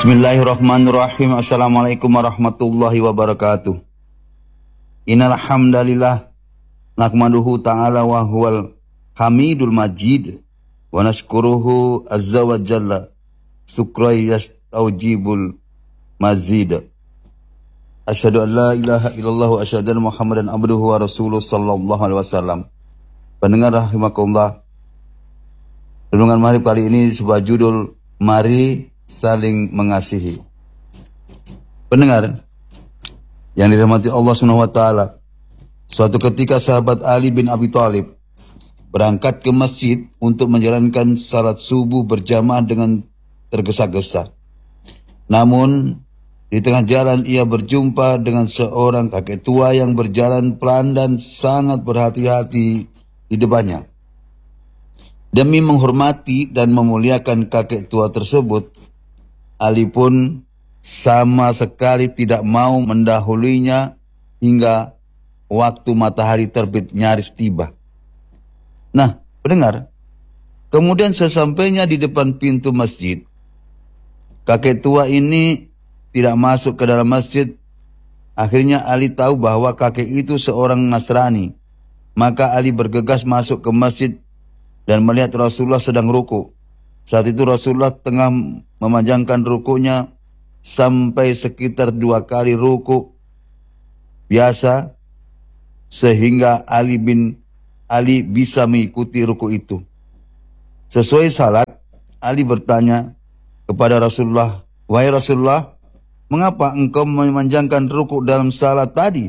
Bismillahirrahmanirrahim. Assalamualaikum warahmatullahi wabarakatuh. Innal hamdalillah nahmaduhu ta'ala wa huwal hamidul majid wa nashkuruhu azza wa jalla syukran yastaujibul mazid. Asyhadu an la ilaha illallah wa asyhadu anna Muhammadan abduhu wa rasuluh sallallahu alaihi wasallam. Pendengar rahimakumullah, renungan maghrib kali ini sebuah judul, mari saling mengasihi. Pendengar yang dirahmati Allah SWT, suatu ketika sahabat Ali bin Abi Thalib berangkat ke masjid untuk menjalankan salat subuh berjamaah dengan tergesa-gesa. Namun di tengah jalan ia berjumpa dengan seorang kakek tua yang berjalan pelan dan sangat berhati-hati di depannya. Demi menghormati dan memuliakan kakek tua tersebut, Ali pun sama sekali tidak mau mendahulunya hingga waktu matahari terbit nyaris tiba. Nah, pendengar, kemudian sesampainya di depan pintu masjid, kakek tua ini tidak masuk ke dalam masjid. Akhirnya Ali tahu bahwa kakek itu seorang Nasrani. Maka Ali bergegas masuk ke masjid dan melihat Rasulullah sedang ruku. Saat itu Rasulullah tengah memanjangkan rukunya sampai sekitar 2 kali ruku biasa, sehingga Ali bisa mengikuti ruku itu. Sesuai salat, Ali bertanya kepada Rasulullah, "Wahai Rasulullah, mengapa engkau memanjangkan ruku dalam salat tadi?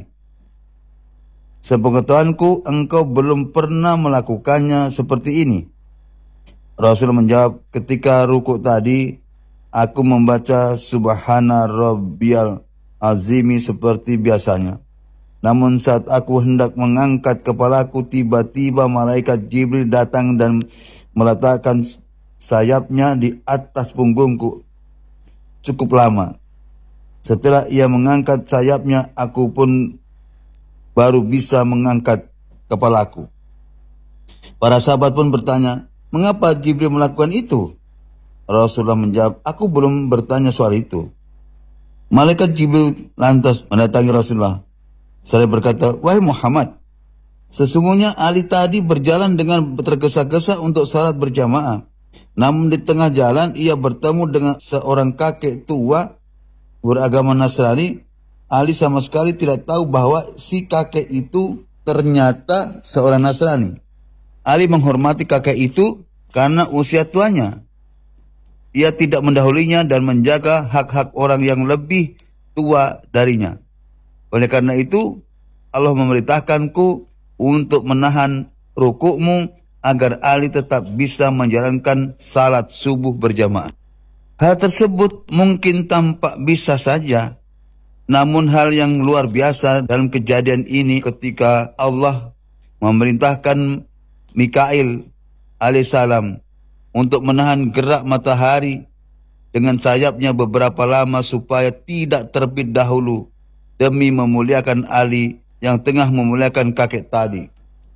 Sepengetahuanku engkau belum pernah melakukannya seperti ini." Rasul menjawab, "Ketika ruku tadi, aku membaca Subhana Rabbiyal Azimi seperti biasanya. Namun saat aku hendak mengangkat kepalaku, tiba-tiba malaikat Jibril datang dan meletakkan sayapnya di atas punggungku cukup lama. Setelah ia mengangkat sayapnya, aku pun baru bisa mengangkat kepalaku." Para sahabat pun bertanya, "Mengapa Jibril melakukan itu?" Rasulullah menjawab, "Aku belum bertanya soal itu." Malaikat Jibril lantas mendatangi Rasulullah. Saya berkata, "Wahai Muhammad, sesungguhnya Ali tadi berjalan dengan tergesa-gesa untuk salat berjamaah. Namun di tengah jalan ia bertemu dengan seorang kakek tua beragama Nasrani. Ali sama sekali tidak tahu bahwa si kakek itu ternyata seorang Nasrani. Ali menghormati kakek itu karena usia tuanya. Ia tidak mendahulunya dan menjaga hak-hak orang yang lebih tua darinya. Oleh karena itu, Allah memerintahkanku untuk menahan rukukmu agar Ali tetap bisa menjalankan salat subuh berjamaah." Hal tersebut mungkin tampak bisa saja, namun hal yang luar biasa dalam kejadian ini ketika Allah memerintahkan Mikail alaihissalam untuk menahan gerak matahari dengan sayapnya beberapa lama supaya tidak terbit dahulu demi memuliakan Ali yang tengah memuliakan kakek tadi.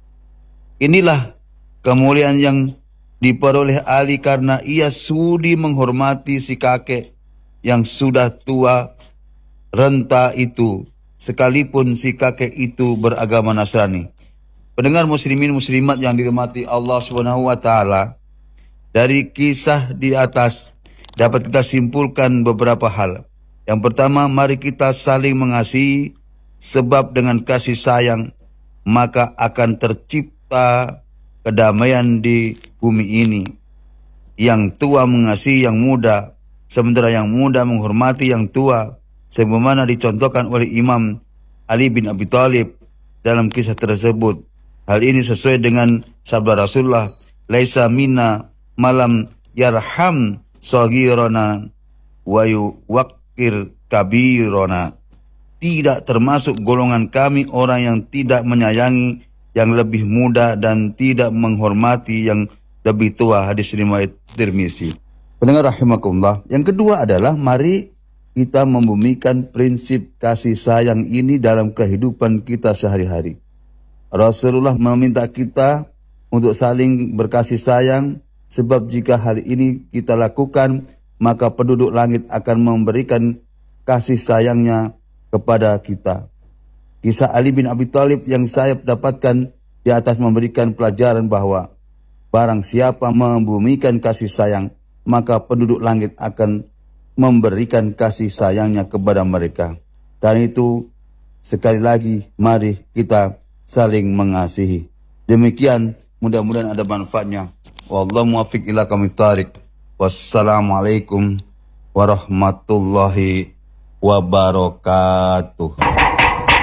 Inilah kemuliaan yang diperoleh Ali karena ia sudi menghormati si kakek yang sudah tua renta itu, sekalipun si kakek itu beragama Nasrani. Pendengar muslimin muslimat yang dirahmati Allah Subhanahu wa taala, dari kisah di atas dapat kita simpulkan beberapa hal. Yang pertama, mari kita saling mengasihi, sebab dengan kasih sayang maka akan tercipta kedamaian di bumi ini. Yang tua mengasihi yang muda, sementara yang muda menghormati yang tua, sebagaimana dicontohkan oleh Imam Ali bin Abi Thalib dalam kisah tersebut. Hal ini sesuai dengan sabda Rasulullah, "Laisa minna malam yarham saghirana wa yuwaqqir kabirona." Tidak termasuk golongan kami orang yang tidak menyayangi yang lebih muda dan tidak menghormati yang lebih tua. Hadis riwayat Tirmizi. Pendengar rahimakumullah, yang kedua adalah mari kita membumikan prinsip kasih sayang ini dalam kehidupan kita sehari-hari. Rasulullah meminta kita untuk saling berkasih sayang, sebab jika hal ini kita lakukan, maka penduduk langit akan memberikan kasih sayangnya kepada kita. Kisah Ali bin Abi Thalib yang saya dapatkan di atas memberikan pelajaran bahwa barang siapa membumikan kasih sayang, maka penduduk langit akan memberikan kasih sayangnya kepada mereka. Karena itu, sekali lagi, mari kita saling mengasihi. Demikian, mudah-mudahan ada manfaatnya. Wallahu muwaffiq ila aqwamit thariq. Wassalamualaikum warahmatullahi wabarakatuh.